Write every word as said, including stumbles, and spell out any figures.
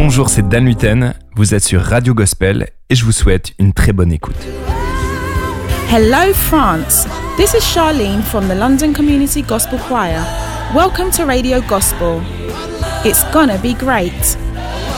Bonjour, c'est Dan Luten, vous êtes sur Radio Gospel et je vous souhaite une très bonne écoute. Hello France, this is Charlene from the London Community Gospel Choir. Welcome to Radio Gospel. It's gonna be great.